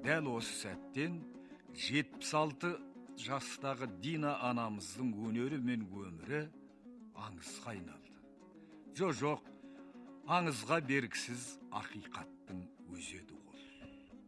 дәл осы сәттен 76 жастағы Дина анамыздың өнері мен өмірі аңызға айналды. Жоқ, аңызға бергісіз ақиқаттың өзі еді ғой.